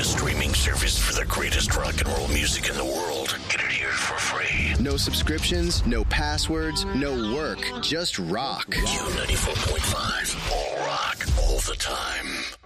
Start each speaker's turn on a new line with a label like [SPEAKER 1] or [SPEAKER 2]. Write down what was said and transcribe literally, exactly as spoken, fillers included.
[SPEAKER 1] a streaming service for the greatest rock and roll music in the world. Get it here for free.
[SPEAKER 2] No subscriptions, no passwords, no work. Just rock.
[SPEAKER 1] Q ninety-four point five. All rock, all the time.